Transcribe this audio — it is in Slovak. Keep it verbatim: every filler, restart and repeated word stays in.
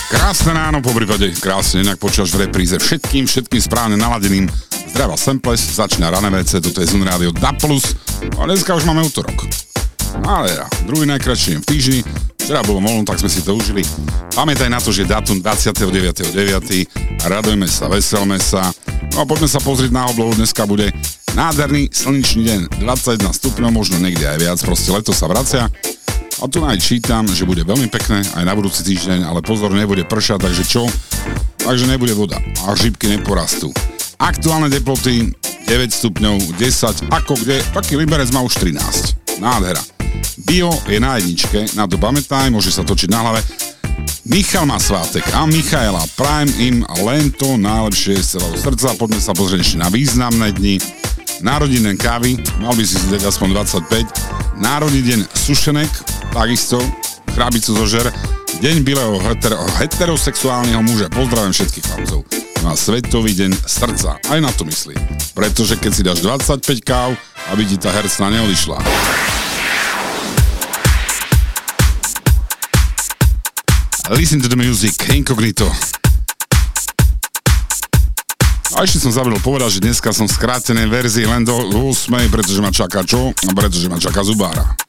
Krásne ráno, po prípade krásne, inak počúvaš v repríze všetkým, všetkým správne naladeným. Zdravá Semples, začína Rané vé cé, toto je Zun Rádio dé á plus a dneska už máme útorok. Ale ja, druhý najkratší v týždni, včera bolo voľno, tak sme si to užili. Pamätaj na to, že dátum dvadsiateho deviateho deviateho Radujme sa, veselme sa. No a poďme sa pozrieť na oblohu, dneska bude nádherný slnečný deň, dvadsaťjeden stupňov, možno niekde aj viac, proste leto sa vracia. A tu aj čítam, že bude veľmi pekné aj na budúci týždeň, ale pozor, nebude pršať, takže čo? Takže nebude voda a žípky neporastú. Aktuálne teploty deväť stupňov, desať, ako kde, taký Liberec má už trinásť. Nádhera. Bio je na jedničke, na to pamätaj, môže sa točiť na hlave. Michal má svátek a Michaela, prajem im len to najlepšie z celého srdca. Poďme sa pozrieť ešte na významné dni. Narodeniny kávy, mal by si si dať aspoň dvadsaťpäť. Národný deň sušenek, takisto, chrábicu zožer. Deň bilého hetero, heterosexuálneho muža. Pozdravím všetkých chlapcov. Na Svetový deň srdca. Aj na to myslí. Pretože keď si dáš dvadsaťpäť káv, aby ti tá hercna neodišla. Listen to the music, Incognito. A ešte som zabudol povedať, že dneska som v skrátenej verzii len do ôsmej, pretože ma čaká čo? A pretože ma čaká zubára.